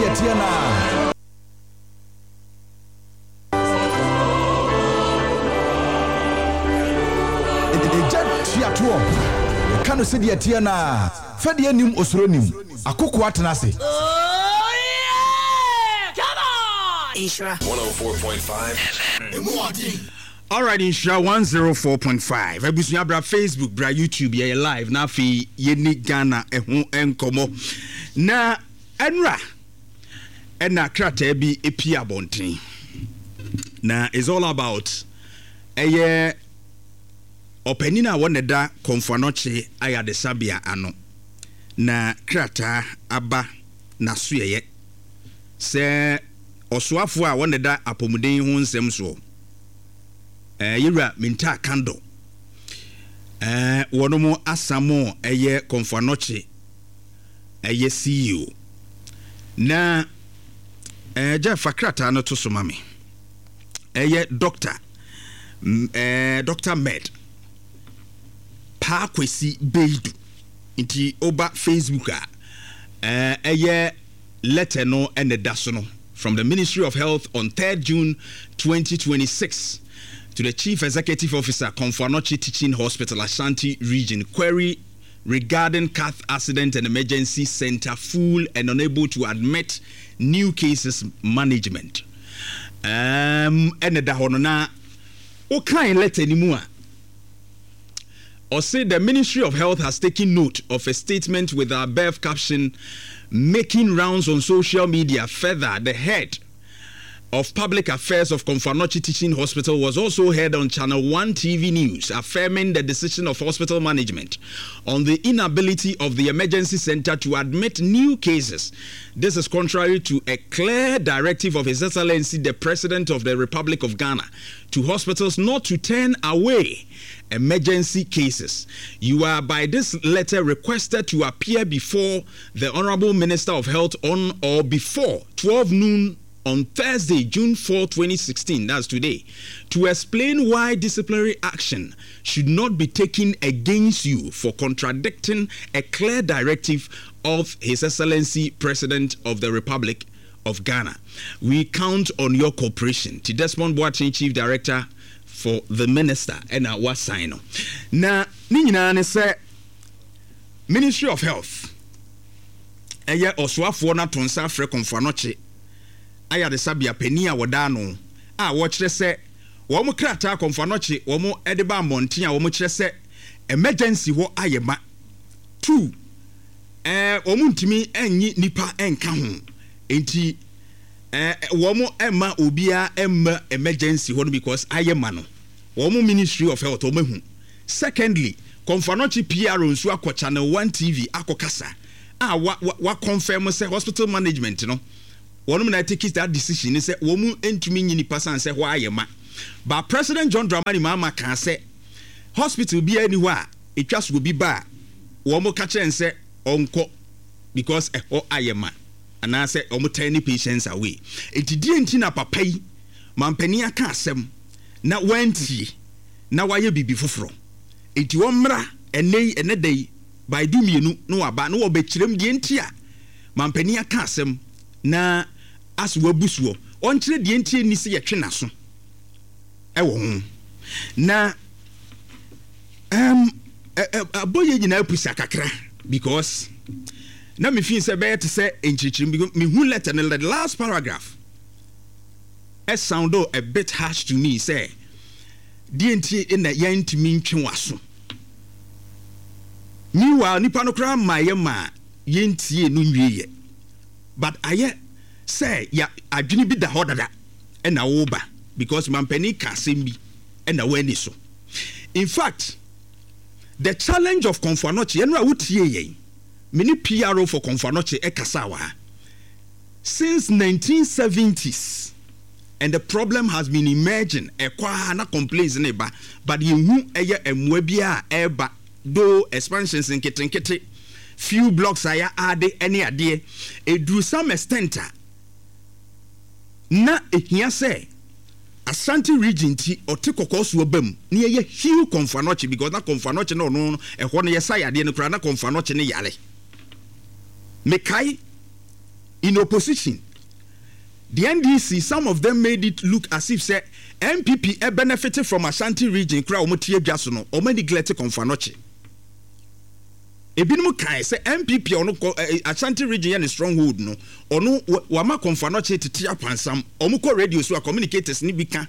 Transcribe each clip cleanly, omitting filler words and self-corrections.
Tiana. Tiatuo. Kano said Tiana. Fedianim Osronim. Akoko Atanase. Oh yeah! Come on! Ishra 104.5. All right, Insha 104.5. Ebusunya bra Facebook, bra YouTube, ye live. Na fi yeni Ghana ehun enkomo. Na enra ena krata bi epi abonten. Na is all about eye openina woneda Komfanoche aya de Sabia ano. Na krata aba na suyeye. Se osuafo a woneda apomuden ho nsem so. Yira minta kando wonomo asamo eye Komfanoche eye CEO na ja fakrata no to so mame eye doctor Med pa kwesi beidu inti oba Facebook eye letter no eneda so no from the Ministry of Health on 3rd June 2026 to the Chief Executive Officer, Komfanoche Teaching Hospital, Ashanti Region, query regarding cath accident and emergency center full and unable to admit new cases management. And the honona, what kind letter anymore? Or say the Ministry of Health has taken note of a statement with our above caption making rounds on social media. Further, the head of Public Affairs of Komfanoche Teaching Hospital was also heard on Channel 1 TV News, affirming the decision of hospital management on the inability of the emergency center to admit new cases. This is contrary to a clear directive of His Excellency, the President of the Republic of Ghana, to hospitals not to turn away emergency cases. You are by this letter requested to appear before the Honorable Minister of Health on or before 12 noon on Thursday, June 4, 2016, that's today, to explain why disciplinary action should not be taken against you for contradicting a clear directive of His Excellency President of the Republic of Ghana. We count on your cooperation. To Desmond Boateng, Chief Director for the Minister, and our sign. Now, Nina say Ministry of Health, Eya Oswafo na tonsa fre Komfanoche aya de Sabia penia wodano a wo kire se wo mo krata Komfanoche wo mo edeba monten a wo mo kire se emergency wo ayema 2 wo mo ntimi enyi nipa enka ho enti wo mo ema obia emma emergency ho because ayema no wo mo Ministry of Health wo mahu. Secondly, Komfanoche PR nso akọ Channel 1 TV akokasa wa confirm say hospital management no one na take that decision say wo mu entumi nyini pasan say ho ayema. But President John Dramani Mahama can say hospital bi anywhere etwa so bi ba wo mu ka chen say onko because ho ayema and I say omo turn patients away. Etidi enti na papa yi mampani aka asem na wanti na waye bibi foforo enti wo mra ene dey by do mienu no aba no obekirem de enti a mampani aka asem na as wabusuo on kire de enti ni se yetwe naso ewo ho na aboye nyina pusa kakra because na me feel say be to say enchichirim because me hu letter in the last paragraph it sound a bit harsh to me say de enti in the yantimi ntwe waso meanwhile nipa no kra mayema yentie no nwieye but aye say ya adwini bi da hodada e na wo ba because mampani ka sembi e na wani so. In fact, the challenge of Komfanoche enra wutie yen mini PRO for Komfanoche e kasawa since 1970s, and the problem has been emerging e kwa na complaints neba but yehu eye emwa bia eba do expansions in kitenkete few blocks aya ade any ade edru some extent na ehia say Ashanti region ti otekokoso obam na ye hiu Komfanoche because na Komfanoche no ehwo no yesa yade no kra na Komfanoche ne yale mekai in opposition. The NDC, some of them made it look as if say MPP benefited from Ashanti region kra omotie dwaso no o neglect Komfanoche. Ebinom kan say MPP ono Ashanti region and stronghold no ono wama Komfanoche tete apansam omo radio so communicators ni bi ka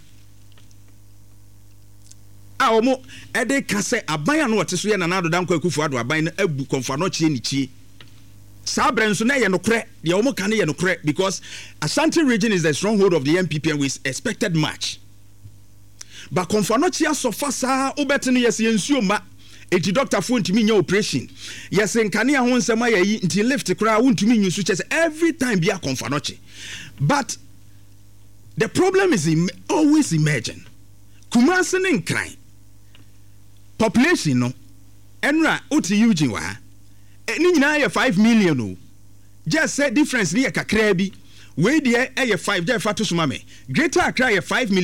omo ede ka say aban no wote so ye Nana Addo Dankwa Akufo-Addo aban na abu Komfanoche ni chie. Sabrenso na ye nokre de omo kan ye nokre because Ashanti region is the stronghold of the MPP and we expected much. But Komfanoche asofa sa obetene yes yensuo ma eti doctor fo ntimi nya operation yes nkane ho nsema yayi nti lift kra wo ntimi nyusu chese every time bia Komfanoche. But the problem is always emerging. Kumasi ne nkran population no enra oti Eugene wa ni nyina ye 5 million o just say difference ni ye kakra bi we dey 5 dey fa to suma me Greater Accra ye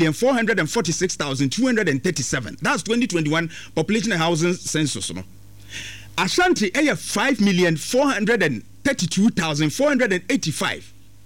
5,446,237 that's 2021 population and housing census no Ashanti ye 5,432,485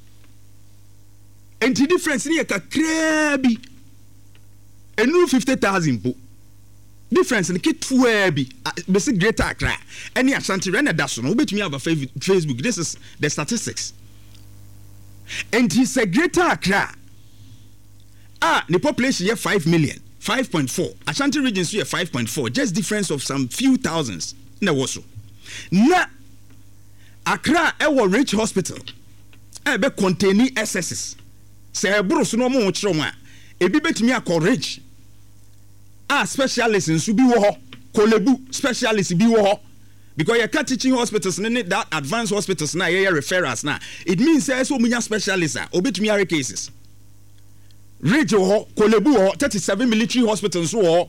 and the difference ni ye kakra bi enu 50,000 po difference in the 12 basic Greater Accra any Ashanti render that so no bet me have a Facebook. This is the statistics. And he said Greater Accra the population here 5 million 5.4 Ashanti region here 5.4 just difference of some few thousands na woso na Accra ewo rich hospital be containing SSS say bro so no mo chiro mo a ebi betimi akọ rich specialists in Subi wo Kolebu specialists bi wo because you can't teaching hospitals need that advanced hospitals na ye referrals na it means say so munya specialists obetumi are cases Ridge wo Kolebu wo 37 military hospitals wo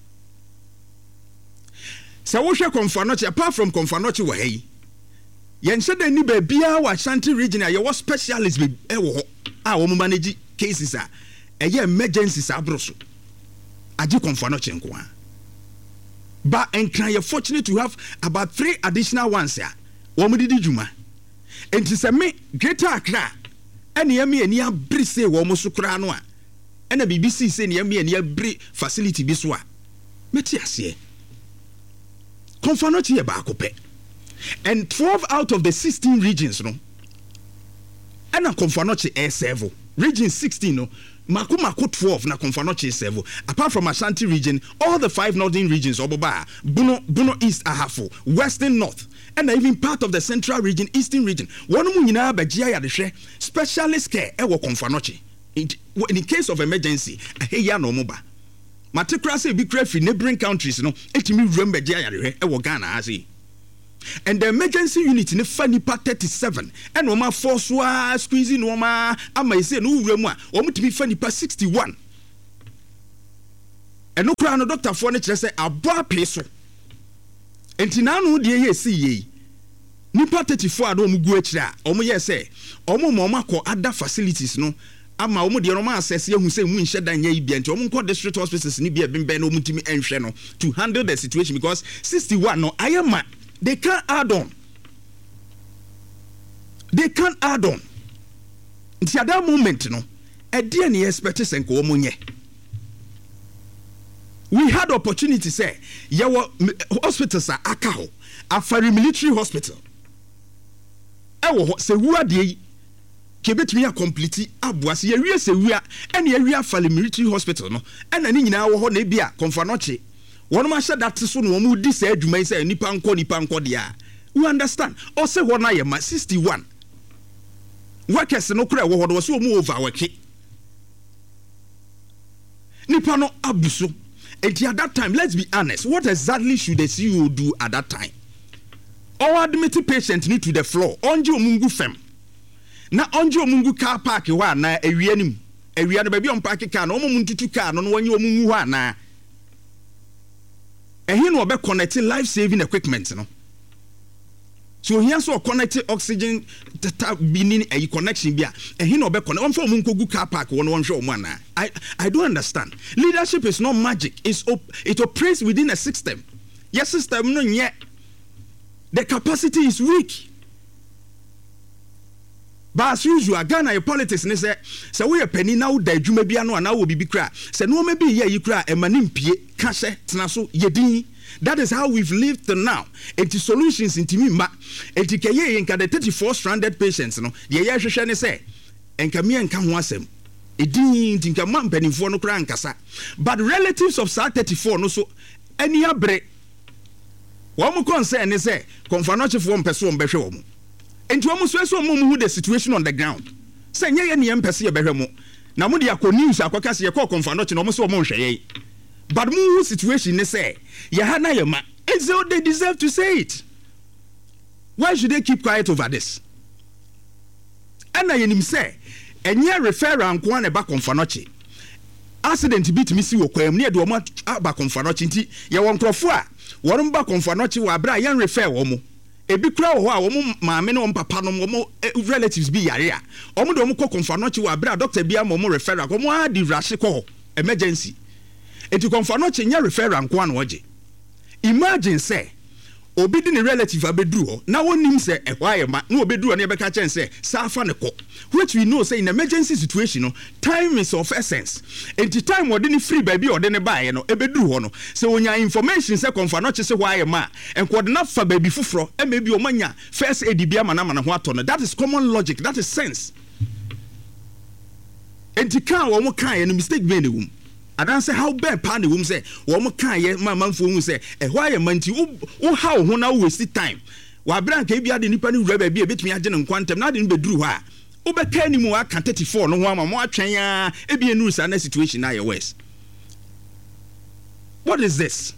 so wo hwe Komfanoche apart from Komfanoche wo hey yen hye ni ba bia wa Ashanti region ye wo specialists be wo wo manage cases emergencies abroso aji Komfanoche nko a but enkran you fortunate to have about 3 additional ones here wo didi djuma enti se me Greater Accra ene yemi ani abri se wo mo so kra no a ene BBC se ne yemi ani abri facility bi so a meti ase Komfanoche ye ba akopɛ and 12 out of the 16 regions no ena Komfanoche serve region 16 no Mako 12 na Komfanoche serve apart from Ashanti region all the 5 northern regions Oboba Bono East Ahafo Western North and even part of the central region Eastern region one mu nyina ba gia ya de hwe specialist care e wo Komfanoche in case of emergency aheya no mo ba matekra say bi kra fi neighboring countries no etimi wura ba gia ya de hwe e wo Ghana ase. And the emergency unit in Fanny Part 37 and Oma force squeezing Oma ama say no wura omu to be Fanny Part 61 and no crown doctor for nature say abo peso enti na no de ye see ye nipa 34 ado omu gu akira omu ye say omu akọ other facilities no ama omu de no ma access ye hu say mu nhye dan ye bia enti omu nkọ district hospitals ni bia bembe no omu timi enhwe no to handle the situation because 61 no ayama they can't add on. Nti at that moment, no, a DNA expertise and komunye. We had opportunity say, yawa hospitals are akaho, afari military hospital. Ewo se wua de kebetumi a complete abuase ye wie se wua ene ye wie afari military hospital no ena ni nyina wo ho na bia Komfanoche one man said that so no mu di say adwuma say nipa nko dia we understand o say ho na ye ma 61 workers no kura wo ho do so mu overwork nipa no abuso enti at that time let's be honest what exactly should the CEO do at that time or admit patient need to the floor onje omungu fem na onje omungu car park wa na awia nim awia no ba bi on park car no omungu tutu car no wanye omungu wa na he no be connecting life saving equipment no so here so connecting oxygen being a connection bia he no be connect on for munkogu car park one hwe o mana I don't understand. Leadership is not magic. It operates within a system. Your system no yet the capacity is weak. But as usual, Ghana your politics ne say we a penny now da adwuma bia no ana wo bibi kra. Say no me be ye yi kra e manimpie ka hye tena so yedin. That is how we've lived till now. Enti solutions intimi ma. Enti keye enka the 34 stranded patients no. Ye hwehwe ne say enka me enka ho asem. Edin tinka ma mpanimfo no kra nkasa. But relatives of SAR 34 no so eni abre. Wo mo concern ne say konfanochefo mpese wo mbehwe wo mo. Enti wo mo so mo the situation on the ground. Say nye ye ne mpese ye behwe mo. Na mo de akọ news akwaka se ye kọ konfanoche no mo so mo nhwe ye. But mo situation ne say ye ha na ye ma. It's so they deserve to say it. Why should they keep quiet over this? And na yenim say enye referral nko na ba konfanoche. Accident bit mi si wo kwam ne de wo ma ba konfanoche nti ye won krofo a worum ba konfanoche wa bra ye refer wo mo. Ebi kura wo a wo maame ne wo papa no wo relatives bi yare a wo de wo ko konfanoche wa bra doctor bi am wo referral ko mo adi rush ko emergency. Enti konfanoche nya referral nko na oje. Imagine say obi di ne relative abedru ho na wonim say ehwa ma na obedru na ebeka chen say safa ne ko, which we know say in emergency situation no time is of essence. Enti time wode ne free baby ode ne baaye no ebedru ho no say onya information say konfanoche say hwa ma enko de na fa baby fufro e maybe o manya first aid bia mana ho ato no. That is common logic, that is sense. Enti kan wo mo kan ye no mistake be ne wum. I don't say how bad pan the woman say, woman can't my man for who say, why a man to how now waste time. While Blank be at the Nippon Rebbe be a bit me agent and quantum, not in bedrew her. Over Kenny more can 34 no one more train, a be a news and a situation now your west. What is this?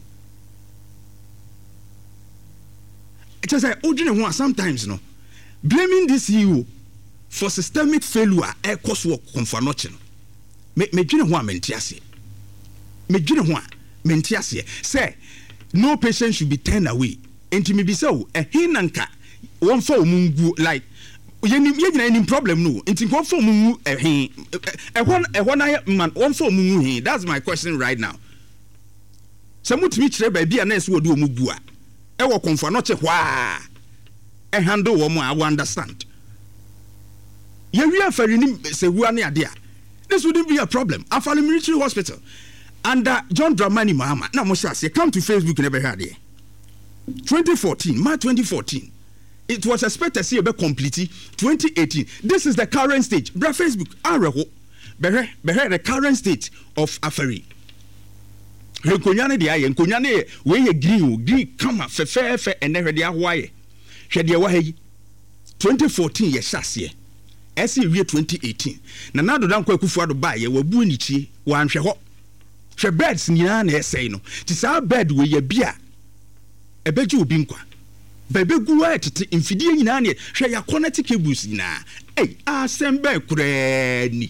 It is like sometimes no blaming this EU for systemic failure air cost work confirmation. Me dream one mentiasi. Me dream one mentiasi. Say no patient should be turned away. Enti me be so a hinanka one for mungu like any problem no. Enti one for mungu a one man one for mungu. That's my question right now. Some would meet baby and else would do mubua. E wo confirmation wha e handle one more I understand. You are faring say who are near there. This wouldn't be a problem. After the military hospital under John Dramani Mahama. Now, Moshe, come to Facebook, never had it. 2014, March 2014. It was expected to see about completely 2018. This is the current stage. Bra Facebook, Areho, the current state of Afari. Nkonyane de aye, nkonyane we ye green kama fe and never de awaye. Hwe de wa hayi. 2014 ye hyase. Ese wie 2018 na nado dan kwa kufu ado ba ye wabu ni chi wa nhwe ho hwe beds nyina na esei no ti sa bed we ye bia ebeji obi nkwa bebe guwa etete mfidie nyina na hwe ya connect cables nyina asembe kurani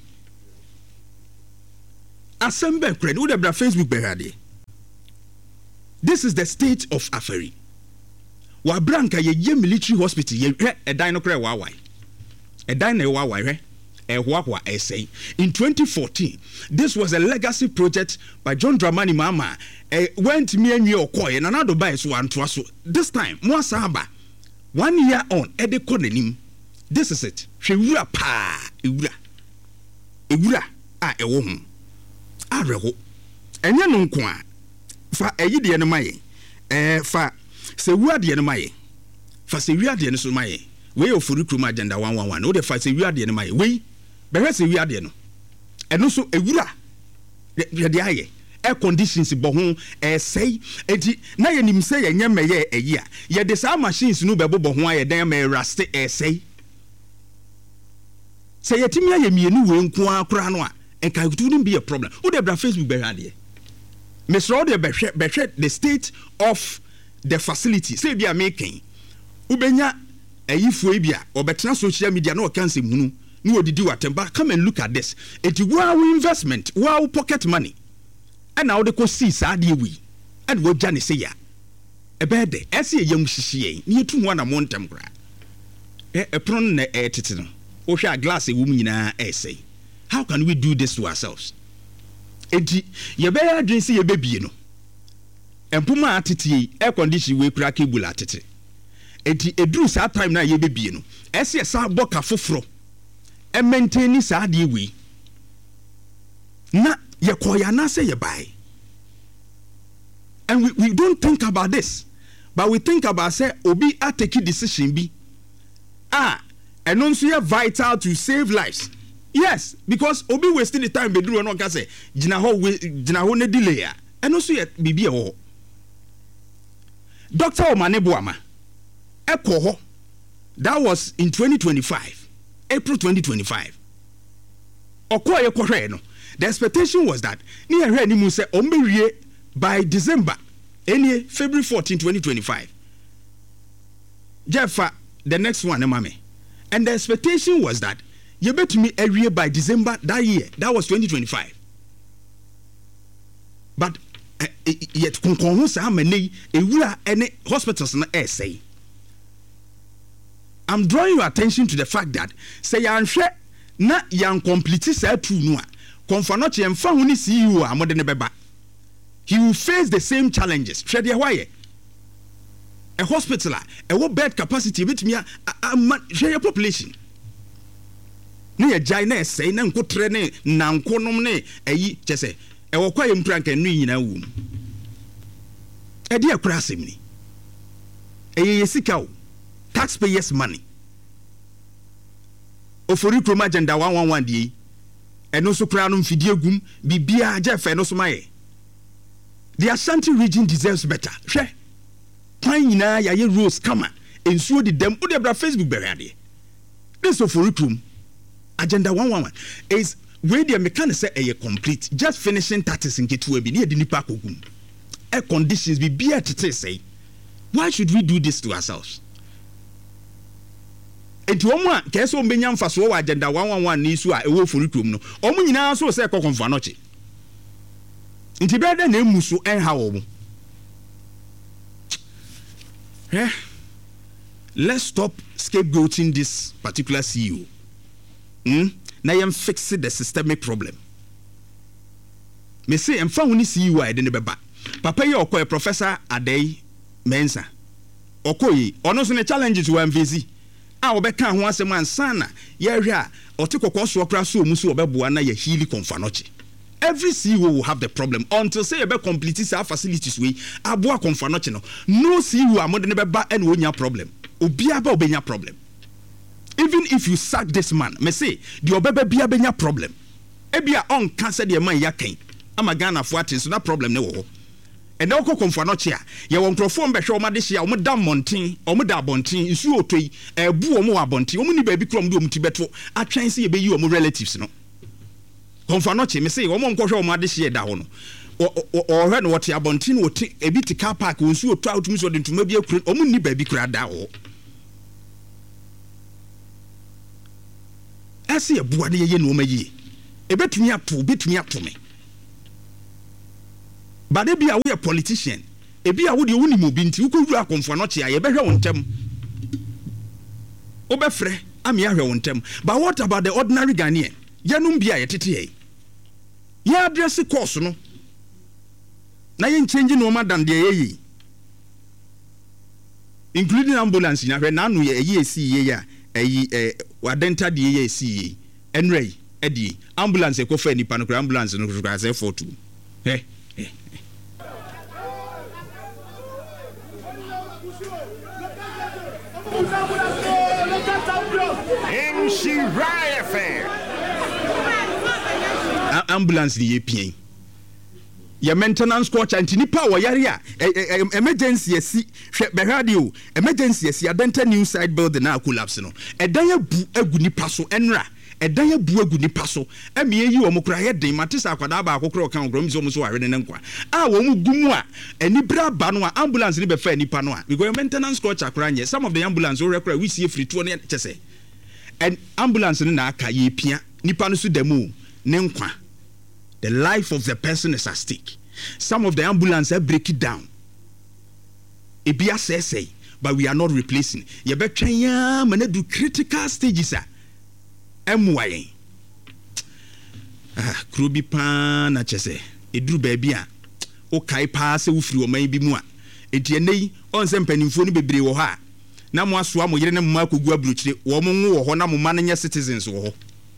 wo de bra Facebook be hade. This is the state of Afari. Wa branka ye military hospital ye hwe edan no kra wa wai. In 2014, this was a legacy project by John Dramani Mahama. Went me and your coy and another by one to us. This time, Mwasaba, 1 year on, Edekonenim. This is it. She wura pa, Ewura, a woman. Areho. And ya no kwa. Fa a yidi and my fa se wura de my fa se wura de so my. We of Furukuma agenda 111. No, the fight we are the enemy. We, but we are the no. And also a wura. The air conditions bohun say, na yenim say and yam ye a year. Yet the same machines no bebo bohun a damn rusty say. Say a timia ye no way cranoa and can wouldn't be a problem. Who the Facebook beradi? Miss Rodder Bechet the state of the facility. Say be a making. Ubenya. Eyifuebia or better social media no can say munu no did do atemba. Come and look at this. It wow investment, wow pocket money. And now they could see Sadi we and what Johnny say ya. A bad day, as a young shishi, near to one a montem gra. A prawn titan, or shall glass a woman in our essay. How can we do this to ourselves? Eti, ye bear drink see a baby, no. And Puma attiti, air condition we crack a attiti. Eti edru sa time na ye bebie no ese sa boka foforo and maintain sadi we. Na ye koyana say ye buy. And we don't think about this, but we think about say obi a take decision be. And also vital to save lives. Yes, because obi wasting the time bedru no ka say gina ho ne delay and also yet bibi ho. Dr. Omane Boama Eko, that was in 2025, April 2025. Okoye kohwe no. The expectation was that near here ni mu say ombewie by December, any February 14, 2025. Jeffa, the next one, mame. And the expectation was that you bet me a year by December that year. That was 2025. But yet, any hospitals na say. I'm drawing your attention to the fact that say yanhwe na yan complete say two no a konfanoche emfa hu ni CEO a modene beba. He will face the same challenges. Hwede why? A hospital a what bed capacity bit me share population. Ne ya jai na say na nkotre ne na nkonom ne ayi chese e wo kwa yempra nka nu nyina wu. E de akura asem ni. E sika o taxpayers money. Ofori kroma agenda 111 die. E no so kra no mfidie gum bibia ajefe no so maye. The Ashanti region deserves better. Hwe. Kwan nyina ya ye rose kama ensuo di dem o de bra Facebook berade. This ofori krom agenda 111 is where the mechanic say a complete just finishing taxes in ketu bi ne de nipa kogum. Air conditions be bia tete say. Why should we do this to ourselves? Enti omo a keso mbenya mfaso wa agenda 111 ni su a e wo ofori krom no. Omo nyina so say kokonfa noche. Nti bede na emusu enha wo. Let's stop scapegoating this particular CEO. Na yem fix the systemic problem. Me say emfa woni CEO a de ne beba. Papa ye okoye Professor Adey Mensa. Okoye ono so ne challenges we amvezi. A obeka ho asem ansa na ye hwe a otekokko so okra so omusu obeboa na ye healy konfanoche. Every CEO will have the problem until say ebe complete our facilities we aboa konfanoche no. No CEO amode ne beba and wonya problem. Obia ba obenya problem. Even if you sack this man, me say the obebe bia benya problem. Ebia on cancer the man yaken. Ama Ghana for atin so na problem ne wo. And now ko konfanoche a ye won krofo mbehwe o ma de hia o mo da monten, o mo da abonten, isu otoi, ebu o mo abonten, o mo ni ba bi krom de o muti beto, atwen se ye be yi o mo relatives no. Konfanoche me say o mo nkohwe o ma de hia da ho no. O hwe no wote abonten wo ti ebi ti car park o nsu oto outumi so de ntuma bi akure o mo ni ba bi kura da ho. Ase ye buade ye no ma yi. Ebetumi ato, betumi ato me. But they be a politician. Ebi a wo de woni mo bi nti wo kowura konfanoche a ye behwe won tem. Obefre ami ahwe won tem. But what about the ordinary Ghanaian? Yanum bia ye tete ye. Ye address course no. Na ye change no madam de ye. Including ambulance na hwe na anu ye ye si ye ya. Wadenta de ye si enrei edi ambulance e ko fa nipa no ambulance no kura say 42 ambulance ye pien ya maintenance coach anti nipa wo yare a emergency asi hwe behade o emergency asi adenta new side building na collapse no edan abu agu nipa so enra edan abu agu nipa so eme yi wo mokra ye den matisa akwada ba akokro kan ogrom so so ware ne nkwa a wo mu gumu a ani bra ba no a ambulance ni be fa nipa no a because maintenance coach akra nye some of the ambulance we rekra we see free to ne chese and ambulance ni na aka ye pia nipa no so demu ne nkwa. The life of the person is at stake. Some of the ambulance break it down. Ebia say, but we are not replacing. You better do critical stages. MY. Krubi pan na chese. Edru baby a. O kai pass ufri o mai bi mu a. Enti enei on se mpanimfo no bebre wo ha. Na mo asoa mo yere ne mo akogu abruchire. Wo mo wo ho na mo ma nya citizens wo ho.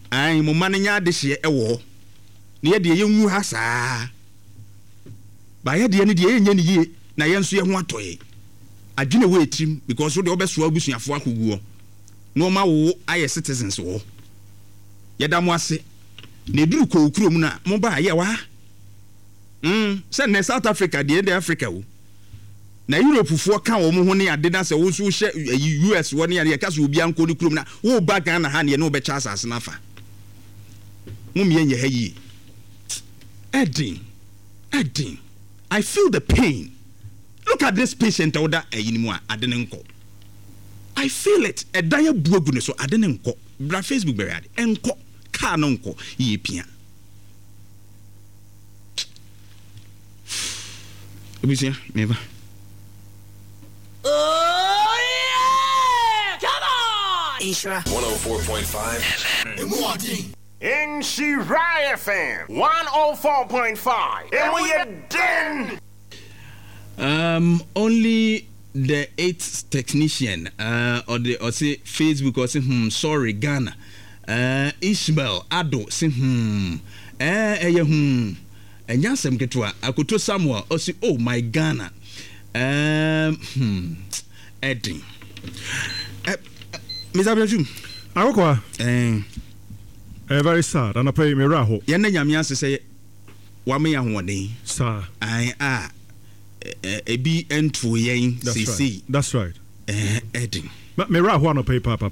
ai mo man nya de hye e wo ne ye de ye nwu ha saa ba ye de ne de ye nya ne yie na ye nso ye ho atoye adwene wo etim because wo de obeso abusuafo akoguo no ma wo aye citizens wo ye da mo ase na eduru ko okuro mu na mo ba ye wa say na South Africa de Africa wo na Europe fo ka wo mo ho ne ade na se wo so hye US wo ne ye ka so obi anko ni kurom na wo ba Ghana ha ne no be cha asase na fa mo me ye ha yi Edding I feel the pain. Look at this patient order ayinimu ade ne nko. I feel it. Edan ya buagu ne so ade ne nko. Bra Facebook be ade enko ka no nko ye pia. Obisia meva. Oh yeah! Come on! Isra 104.5 FM. In Shirai FM 104.5. And we are done. Only the 8th technician or say Facebook or say sorry Ghana Ishmael Ado say and yasem ketwa akoto Samuel or say oh my Ghana Edding Mr. Abdul Awokwa very sad and I pay me raho yenne nyame ase say wa me yahoden sir ebi entro yen cc that's right Edding me raho no pay papa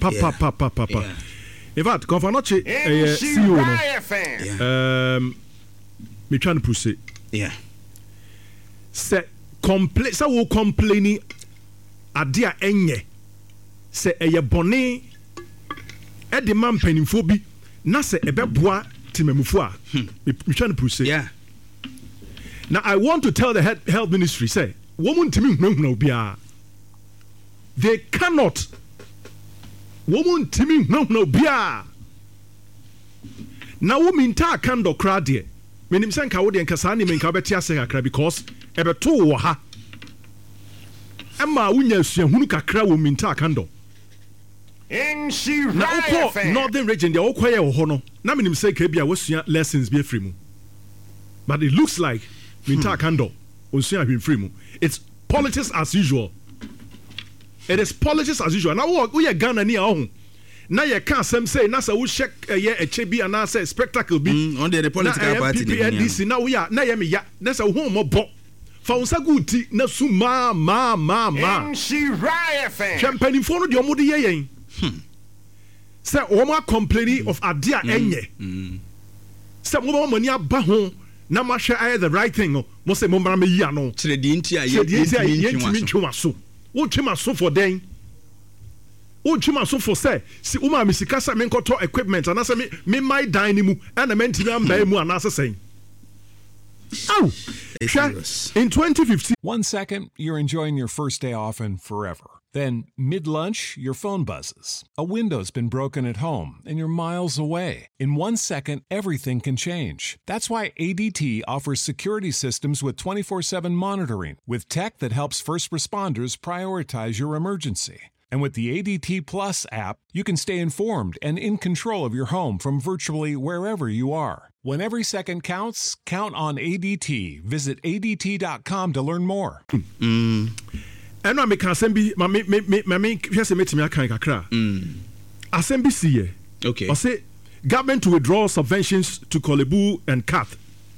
in fact confanoche CEO no me trying to push yeah say wo complaining adia enye say eye bone e de man panimfo bi na say ebeboa timamufo a me trying to push yeah. Now I want to tell the health ministry say woman timi hunahuna obia they cannot woman timi hunahuna obia na wo minta kando kra de menim senka wo de nkasa ne menka beti ase kakra because ebeto wo ha ema wunya suahunu kakra wo minta kando in Shirai northern region de okoye wo ho no na menim senka bia wasua lessons bi afri mu but it looks like minta kando osua hwemfri mu it's politics as usual it is politics as usual now wo ye Ghana ni ahun na ye can some say na say wo check ye echebi and say spectacle bi on the political party PPNDC na wo ya na ye me ya na say wo mo bo fa unsa guti na su ma in Shirai FM champagne for no de omo de ye yen say wo ma complaining of adia enye say mo mani aba ho na ma hwe aye the right thing mo say mo mara me yi ano tredi ntia ye ntimi so wo twema so for den wo twema so for say si uma me sika sa me nkoto equipment and say me my dine mu and me ntimi amba mu ana say oh in 2015 1 second you're enjoying your first day off and forever. Then, mid-lunch, your phone buzzes. A window's been broken at home, and you're miles away. In 1 second, everything can change. That's why ADT offers security systems with 24/7 monitoring, with tech that helps first responders prioritize your emergency. And with the ADT Plus app, you can stay informed and in control of your home from virtually wherever you are. When every second counts, count on ADT. Visit ADT.com to learn more. And I make assembly, my yes, me kakra. Assembly see. Okay. I say government to withdraw subventions to Kolebu and Kath.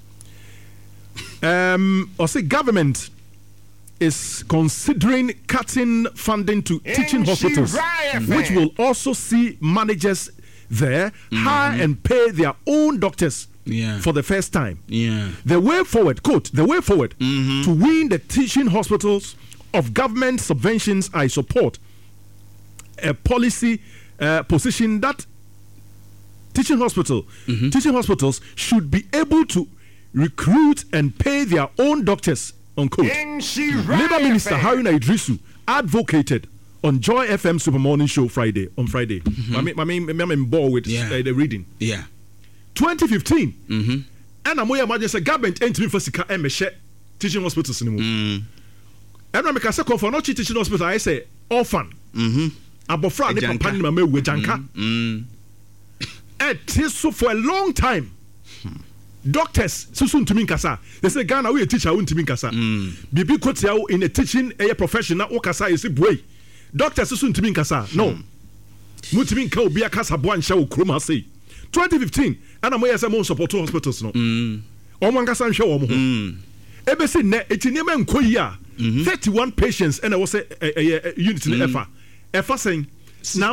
I say government is considering cutting funding to teaching hospitals, which will also see managers there hire and pay their own doctors for the first time. Yeah. The way forward, quote, the way forward to win the teaching hospitals of government subventions, I support a policy position that teaching hospitals should be able to recruit and pay their own doctors, unquote. Labour Minister Haruna Idrisu advocated on Joy FM Super Morning Show on Friday. I'm bored with the reading. Yeah. 2015. And I'm going to government entering for Sika Emeshe teaching hospitals anymore. And I make a second for not teaching hospital. I say orphan. Abofra ne company mama we janka. It is so for a long time. Doctors, so soon to me kasa. They say Ghana we a teacher won't me kasa. Bibi kotia in a teaching a profession na okasa is boy. Doctors so soon to me kasa. No. Mutimin ka obi akasa boanhya wo krom ha sei. 2015 ana mo yesa mo support hospitals no. Omo nkasa nhwe wo mo ho. Ebesi ne etinema nkoyi a 31 patients and I was a unit in EFA. EFA saying now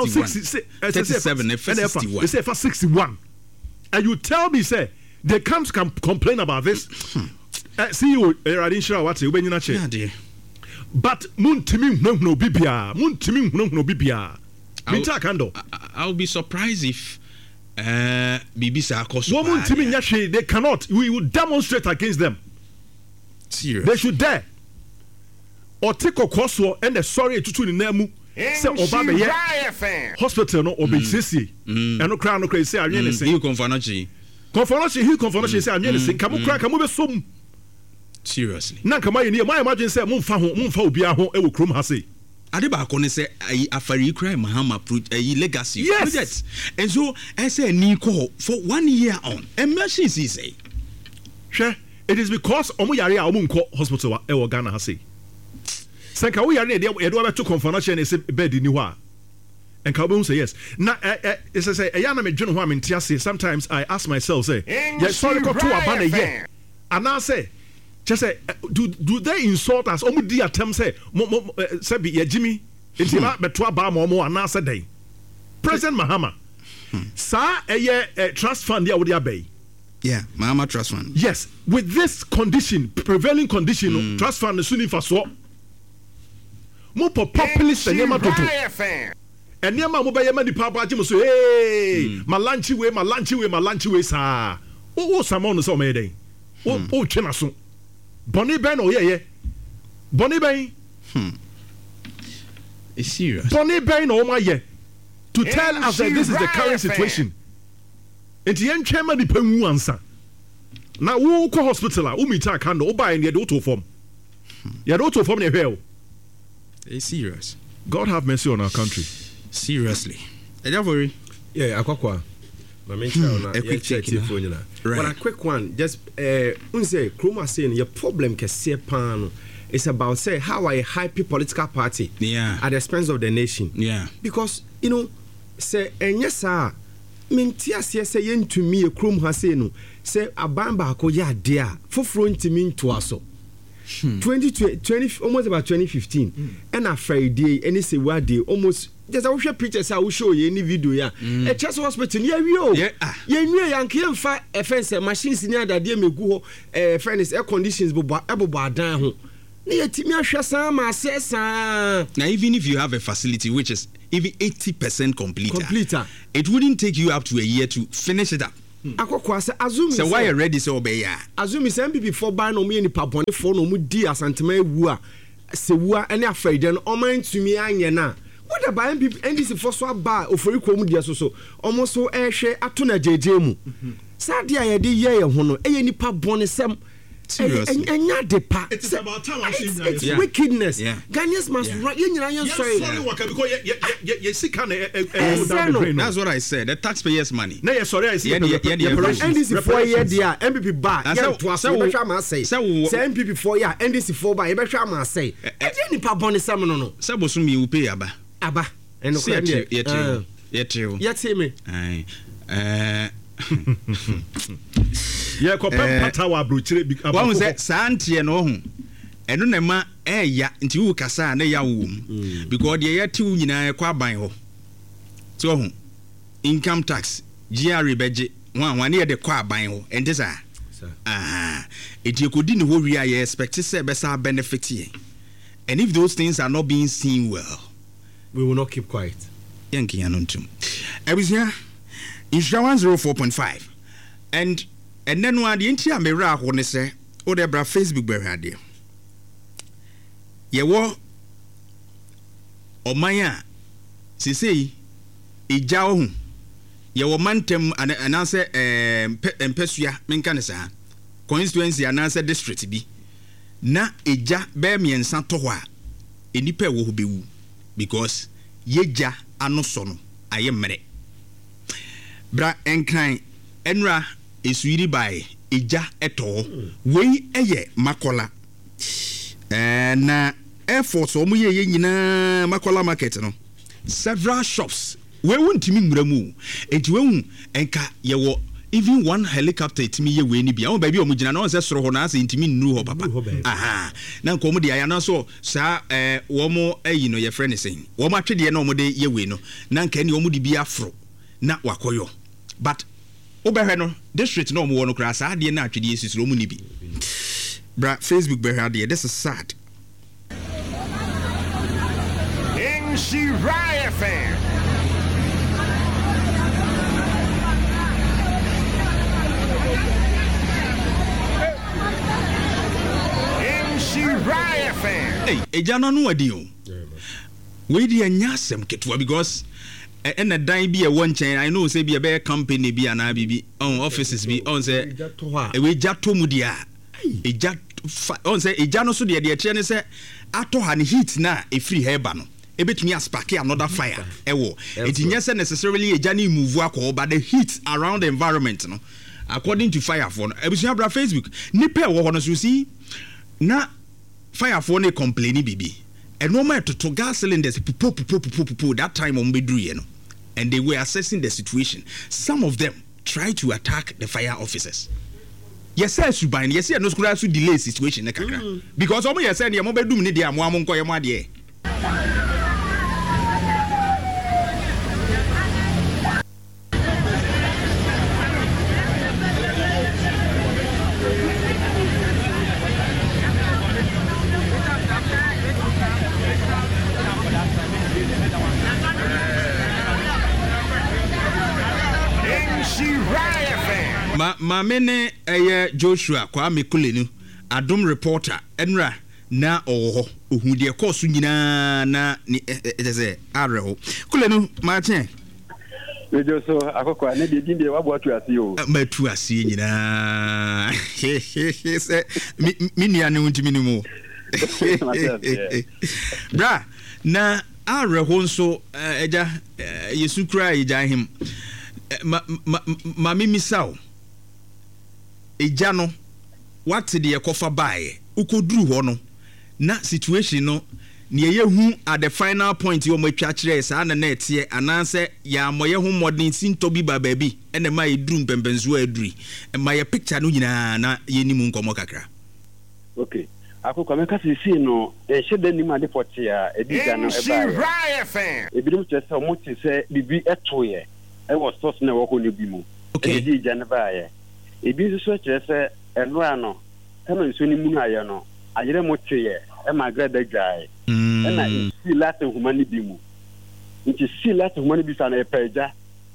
67 and 61. They say EFA 61. And you tell me say they can't complain about this. See you Radinshira what you benina che. But muntimi no bibia. Muntimi no bibia. Minta kando. I'll be surprised if BBC Akos. They cannot. We will demonstrate against them. Serious. They should dare. Or take a course and the sorry to the name. Say Obama hospital no obesity. And no crown no crazy. I really say. You confirmation. Confirmation say I really say. Come crack. Come be some. Seriously. Na come here. My imagine say mumfa obi aho e wo krom ha say. Adeba ko ne say afari cry Mahama legacy. Yes. And so I say ni ko for 1 year on. Emergency say. Sure. It is because omo yare a omo nko hospital e wo Ghana ha say. Senka we yare e do to confirmation e say bed ni ho a. And ka obo say yes. Na it say e ya na me dwene ho a me ntia sometimes I ask myself say, yes sorry ko to aba na ye. And I say just say do they insult us? Omo di atem say say be Jimmy enti ba beto aba ma omo ana say den. President Mahama. Sa trust fund ya wo dia bay. Yeah, Mahama Trust Fund. Yes, with this condition, prevailing condition, Trust Fund is soon for so. More populist than Yama Toto. And Yama Mobayama di Papa Jim so, hey, my lunchy way, sir. Oh, Samon so made. Oh, Chenason. Bonnie Ben, oh, yeah. Bonnie Ben. It's serious. Bonnie Ben, oh, my, yeah. To tell us that this is the current situation. And the end chairman the pen answer. Now who go hospital who meet a candle buy in the auto form. Your auto form the hell. It's serious. God have mercy on our country. Seriously. Worry. Yeah, Akwakwa. A quick check for you. But a quick one, just unse Kroma saying your problem can say pan. It's about say how I hype political party at the expense of the nation. Yeah. Because say and yes sir. Mentia say yen to me a chrome haseno say abamba ko ya dia foforo ntimi nto aso 2020 almost about 2015 and a Friday any say what day almost just I show pictures I will show you any video ya a chest hospital yeah we yeah nwe yanke mfa fence machines ni adade megu ho furnace air conditions bobo adan ho na yetimi ahwe san ma sesa. Now even if you have a facility which is even 80% completer, it wouldn't take you up to a year to finish it up. Akokwa se azumi so why you ready so obey ya azumi se MPP for ban no me ni papone for no mu di asantema ewu a se wu a ene afraid no oman tumi anye na what about MPP NDC for so aba ofori ko mu di so omo so ehwe ato na jeje mu sa dia ye de ye ho no eye nipa bone sem. Seriously. It's about time it's wickedness. Ghanaians must that's what I said. The taxpayers' money. No, sorry, I said. NDC 4 year there. MPP bar. Say MPP 4 year. NDC 4 bar. You say. Any pabon is no. Sabosumi will pay aba. And yet me. Yeah, kopem patawa bruchire bi aba. Wa say santie no ho. Eno na ma eya nti wu kasa na ya wo because the yeti wu nyina kwa ban ho. So ho. Income tax, GRA beje, wan na ye de kwa ban ho. Ente sa. Eti ekodi ne ho wi aye expect say be sa benefit here. And if those things are not being seen well, we will not keep quiet. Yanki anontum. Ebisia Insurance 04.5 and then one the entire mirror when say or the bra Facebook berade ye wo omanya si say ija ohun ye wo mantem anase empesua menka ne sa constituency anase district bi na eja be miensa to ho a enipa wo ho bewu because yeja ano so no aye mere bra enkran enra esuiri by eja eto we eye makola na airport omo ye nyina makola market no several shops we wontimi mramu enti we hu enka ye wo even one helicopter itimi ye we ni bia o ba bi o mugina na on se soro ho na ase intimi nnu ho papa aha na nko mo de aya na so sa wo mo ayi no ye friend sen wo mo atwede na o mo de ye we no na nka ni o mo de bi afro na wakoyo but obehwe no district no o mo wo no kra sa de na atwede esisiro mu ni bi bra Facebook behwe de this is sad in Shiraya fan. Hey, ejano no adi o. We di anyasem ketwa because and a dan bi e won chen I know say bi e be company bi ana bibi on offices bi on say we jato mu dia. Eja on say ejano so de kire ne say ato ha ne heat na e free heba no. E betumi aspark another fire. Ewo. It nyese necessarily ejani move akọ but the heat around the environment no. According to fire for ebusia bra Facebook nipa e wo ho no so see na fire for ne complaining bibi and no matter to gas cylinders that time on bedru you know and they were assessing the situation. Some of them tried to attack the fire officers. Yes sir suban yes no school to delay situation na kakra because omo yes say mo bedum ne dia mo nko ye mo ade ma mene Joshua kwa mekulenu adom reporter enra na oho ohu de course nyina na eze areho kulenu ma chen Ejo so akoko na de din de wa bo atu ase o ma tu ase nyina se minia ne untimi ni mu bra na areho nso eja yesukra eja him ma mimisao eja no what the ekofa bae ukoduru ho no na situation no ne yehu at the final point you mo twa kire sa na na etie ananse ya moye hu modern sinto bi ba baabi ene ma eduru mpempenzo aduri ma ye picture no nyina na yenimu nkomo kakra okay akoko meka sisi no ehede nim ade potia ediga no eba ebirum chese o muti se bibi etoye e was source na wo ko ne bi mu ediga na baaye ebi so chese eno ano kama nso ni mu aye no ayere motwe e magrada dwai e na si latin humani bi mu nti si latin humani bi sa na epeja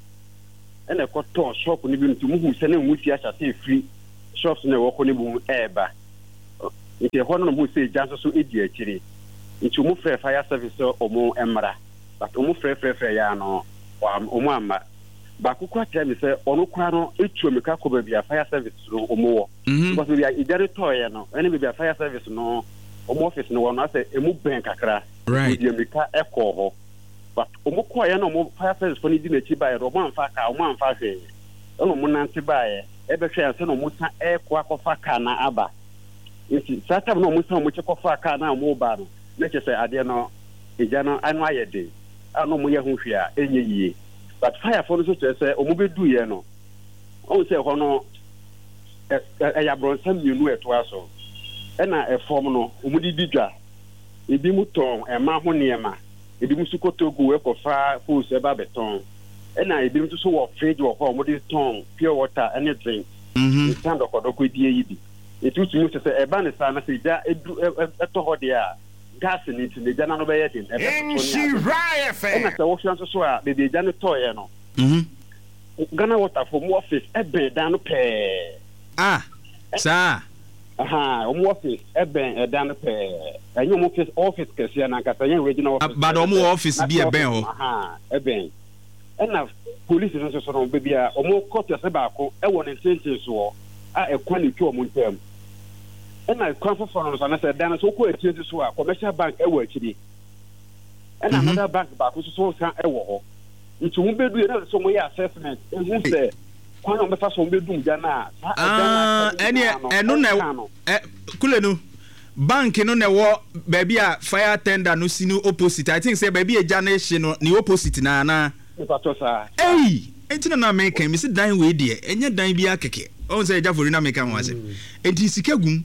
e na koto shop ni bi nti mu hu se na mu si acha se free shops na wo ko ne bu eba nti ho no mu se janso so edi akire nti mu frɛ fire service o mu emra but mu frɛ ya no o mu amma ba kokwa tell me say ono kwa no etu emeka ko ba bia fire service no o mu wo because we are idare toy no ene be bia fire service no o mu office no wo no say emu ben kakra right we emeka ekọ ho but o mu kwa ya no mo fire service for ni di na chi ba ye ro mo amfa ka o mo amfa hwe ono mu nante ba ye e be hwe anse no mu sa ekọ akọfa ka na aba nti sata no mu sa mu chekọfa ka na mo ba no na che say ade no eja no anu ayede anu mu ye hu hwe a enye yie but fire for so say o mo be du ye no o say ho no ya bronsa mienu eto aso e na e form no o mo di didwa ebi mu ton e ma ho niema ebi mu sukotogu e ko fa foods e ba beton e na ebi mu so wo fridge wo ho mo di ton pure water any drink stand okodoko die yi bi etutu mu say e ba ne sa na say ja edu eto ho de a gas ni ti ne jana no be ye din e be so na se wo fian so a be jana to ye no Ghana Water for more office e dan pe sa mo office e dan pe enyo mo office kese na kasa yen regional office but mo office bi e ben ho e na police no so no be bia mo court se ba ko e won intention so a e kwa ni twa mo ntam e na kwa for no so na se dan so ko etie so a commercial bank e wa akiri e na another bank ba ko so san e wo ho nti wo bedu ye na so mo ya assessment ehu se kwan o befa so mo bedum gya na eno na kulenu bank no na wo baby a fire tender no sinu opposite. I think say baby e gya na ehye no ni opposite na Patosa. Entina na American me say dan we de enye dan bi akeke. On say eja for na American wa say. Enti sika gum.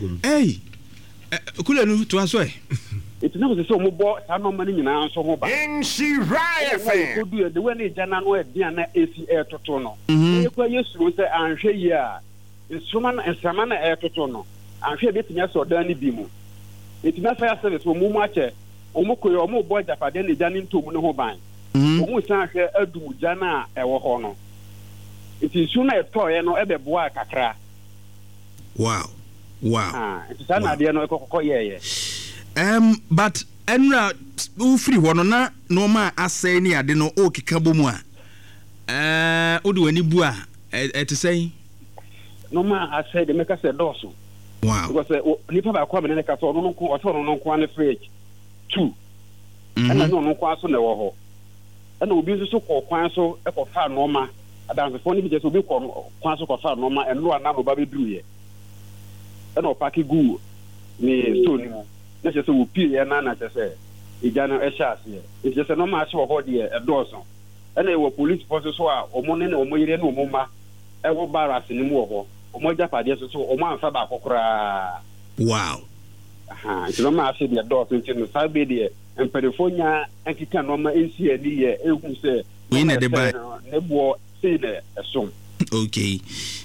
Kulenu to aso It's not so mo sa no mani nyina so ho ba. Nhyira FM. Ko du de we na gya na no dia na AC air toto no. E kwa yesu say anhwe yi a instrument ensama na air toto no. Anhwe betinya so dan ni bi mu. Etima fire service mo mu ache. Omo koyo omo bo japade na gya ni ntomu no ho ban. Omo san hwe adu gya na ewo ho no. Iti suna etoye no ebe boa kakra. Wow. It's an idea no kokko ye. But enra u free wono na no ma asay ni ade no o keka bomu a o de wani bu a ete say no ma asay de meka say doso. Wow. Because nipa ba kwa me ne ka so no nko o so no nko an fridge 2 ana no nko aso na wo ho ana obi so ko kwan so e ko fa no ma adanse fo ni bi je so obi ko kwan so ko fa no ma eno ana no ba be duru ye ana o paki gu ni stone mu na se wo pie ye na se se ija na e sha se e je se no ma se wo ho de e doso ana e wo police force so a omo ne na omo yire na omo ma e wo barracks ni mu wo ho omo japade so omo anfa ba kokora. Wow. It's no ma se de doso nti sa be de emperifonya enkika no ma ensi ani ye ehu se we na de ba ne bo se de esom. Okay.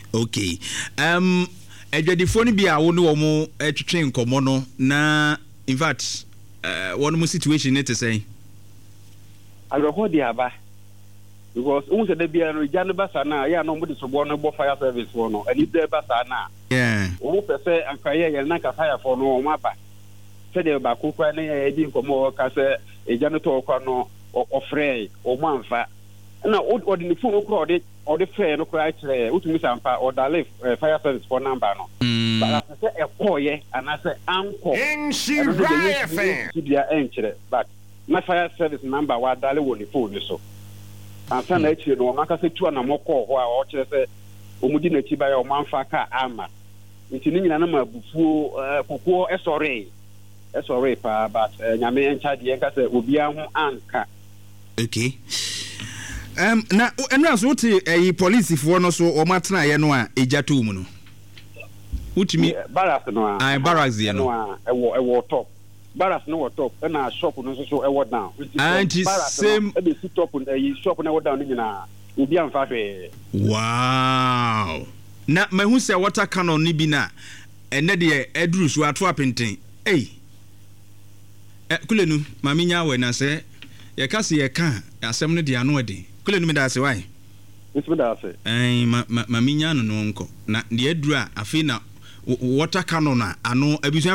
Edwadifo ni bia wo ne wo mo twetwe nkomo no na in fact one more situation it say already dey aba because who said bia no gya no basa na ya no mo de sobo no bo fire service wo no ani de basa na wo pese ankaye ye na ka fire for no mo aba se de ba ko kwa na ye di nkomo ka se egya no to kwa no ofrey o mo anfa na o de ni phone ko o de fair no kwa kire utumi sampa o da live fire service for number no but as say e koye ana say anko Nhyira FM dia enkire but my fire service number wa dale wo ni phone so ansa na kire no maka say tu na moko ho a o kire say omudi na chi ba ya o manfa ka ama nti ni nyina na mabufuo kokko esore pa but nyame encha de enka say obi ahu anka. Okay. Na enra so ti police for no so o matena ye no a ejato mu no utimi barracks no a barracks ye no ewo top barracks no top na shop no so ewo down anti same e be sit up shop na ewo down ni na obi amfa hwe. Wow. Na mahu se water cannon ni bi na ene de eduru so ato apenten kulenu maminya we na se ye ka se ye ka asem no de ano ade kulenu me da se why It's da se maminya no nko na de eduru a afi na water cannon ano abisu